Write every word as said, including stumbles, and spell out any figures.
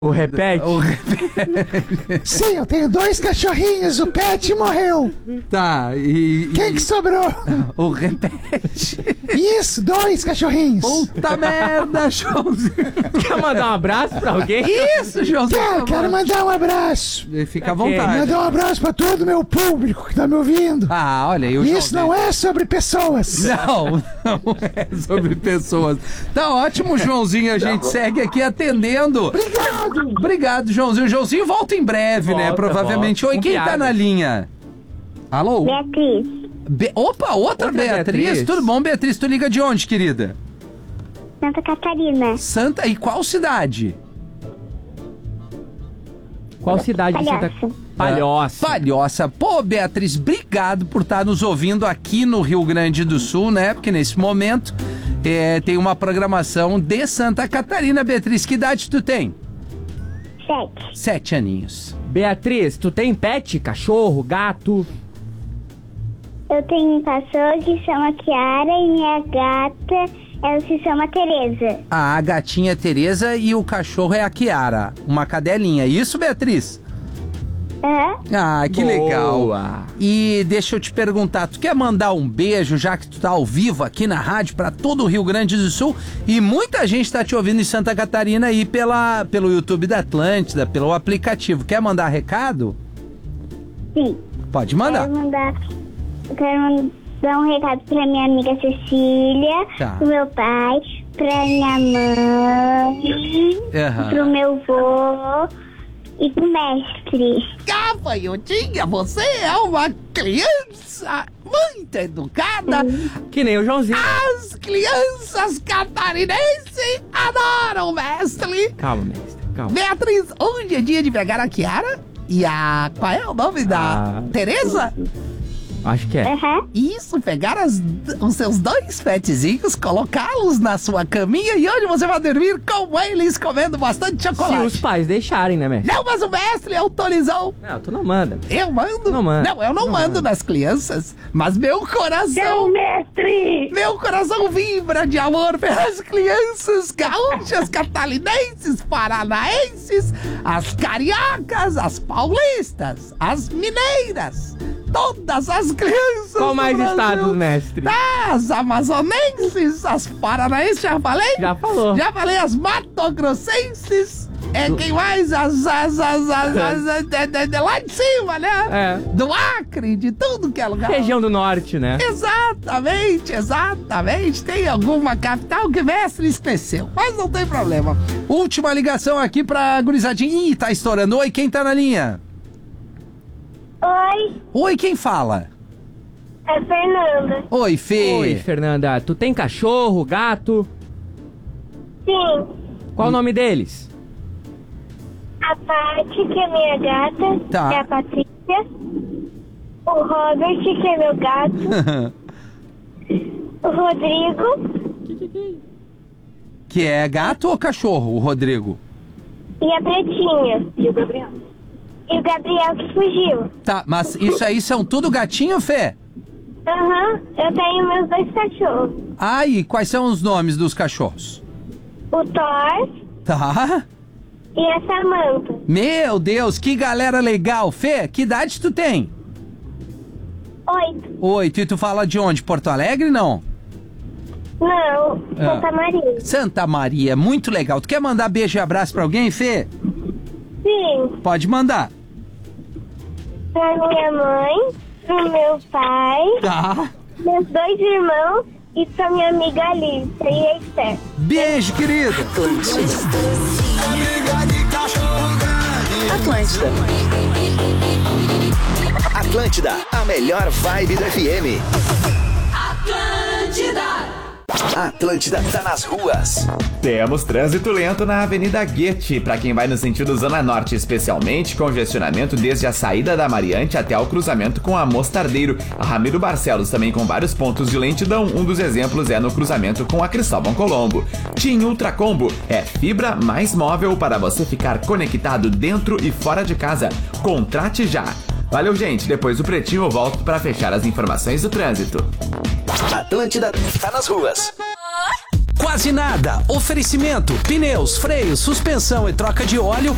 O repete? O repete. Sim, eu tenho dois cachorrinhos, o Pet morreu. Tá, e... Quem e... que sobrou? O repete. Isso, dois cachorrinhos. Puta merda, Joãozinho. Quer mandar um abraço pra alguém? Isso, Joãozinho. Quero, quero mandar um abraço. Fica à Ok. vontade. Mandar um abraço pra todo o meu público que tá me ouvindo. Ah, olha aí o Isso não é sobre pessoas. Não, não é sobre pessoas. Tá ótimo, Joãozinho. A gente segue aqui atendendo. Obrigado. Obrigado, Joãozinho. Joãozinho volta em breve, né? Volta, Provavelmente. volta. Oi, quem Com tá piadas. na linha? Alô? Beatriz, Be- Opa, outra, Outra Beatriz. Beatriz. Tudo bom, Beatriz? Tu liga de onde, querida? Santa Catarina, Santa. E qual cidade? Qual cidade de Santa... Palhoça. Palhoça. Palhoça. Pô, Beatriz, obrigado por estar nos ouvindo aqui no Rio Grande do Sul, né? Porque nesse momento é, tem uma programação de Santa Catarina. Beatriz, que idade tu tem? sete. Sete aninhos. Beatriz, tu tem pet? Cachorro, gato? Eu tenho um cachorro que chama Kiara e minha gata, ela se chama Tereza. A gatinha é Tereza e o cachorro é a Kiara, uma cadelinha. Isso, Beatriz? Aham. Ah, que Boa. legal. E deixa eu te perguntar, tu quer mandar um beijo, já que tu tá ao vivo aqui na rádio pra todo o Rio Grande do Sul e muita gente tá te ouvindo em Santa Catarina aí pela, pelo YouTube da Atlântida, pelo aplicativo. Quer mandar recado? Sim. Pode mandar. Quero mandar, eu quero mandar um recado pra minha amiga Cecília, Tá. pro meu pai, pra minha mãe, Aham. pro meu vô e pro mestre. Gafanhotinha, você é uma criança muito educada. Que nem o Joãozinho. As crianças catarinenses adoram o mestre. Calma, mestre, calma. Beatriz, hoje é dia de pegar a Kiara e a... Qual é o nome da... Ah. Tereza? Acho que é. Aham. Isso, pegar as- os seus dois petzinhos, colocá-los na sua caminha e hoje você vai dormir com eles comendo bastante Se chocolate. os pais deixarem, né, mestre? Não, mas o mestre autorizou. Não, tu não manda. Eu mando? Não manda. Não, eu não, Não mando manda. nas crianças, mas meu coração... mestre! Meu coração vibra de amor pelas crianças gaúchas, catarinenses, paranaenses, as cariocas, as paulistas, as mineiras, todas as crianças. Qual do mais Brasil. estados, mestre? As amazonenses, as paranaenses, já falei? Já falou. Já falei, as matogrossenses. É quem mais? As, as, as, as, as, as de, de, de lá de cima, né? É. Do Acre, de tudo que é lugar. Região do Norte, né? Exatamente, exatamente. Tem alguma capital que mestre esqueceu, mas não tem problema. Última ligação aqui pra gurizadinha. Ih, tá estourando. Oi, quem tá na linha? Oi, Oi, quem fala? é Fernanda. Oi, Fê. Oi, Fernanda. Tu tem cachorro, gato? Sim, Qual o nome deles? a Paty, que é minha gata, Tá. que é a Patrícia. O Robert, que é meu gato. O Rodrigo Que é gato ou cachorro, o Rodrigo? e a Pretinha. E o Gabriel. E o Gabriel que fugiu. Tá, mas isso aí são tudo gatinho, Fê? Aham, eu tenho meus dois cachorros. Ah, e quais são os nomes dos cachorros? O Thor Tá. e a Samantha. Meu Deus, que galera legal. Fê, que idade tu tem? Oito. Oito. E tu fala de onde? Porto Alegre, não? Não, Santa Ah. Maria. Santa Maria, muito legal. Tu quer mandar beijo e abraço pra alguém, Fê? Sim, Pode mandar. pra minha mãe, pro meu pai, Tá. meus dois irmãos e pra minha amiga Alice e a Esther. Beijo, querida. Atlântida. Atlântida, a melhor vibe do F M. Atlântida tá nas ruas. Temos trânsito lento na Avenida Goethe, para quem vai no sentido Zona Norte, especialmente congestionamento desde a saída da Mariante até o cruzamento com a Mostardeiro. A Ramiro Barcelos também com vários pontos de lentidão. Um dos exemplos é no cruzamento com a Cristóvão Colombo. TIM Ultra Combo é fibra mais móvel para você ficar conectado dentro e fora de casa. Contrate já. Valeu, gente. Depois do Pretinho eu volto para fechar as informações do trânsito. Atlântida tá nas ruas. Quase nada. Oferecimento: pneus, freios, suspensão e troca de óleo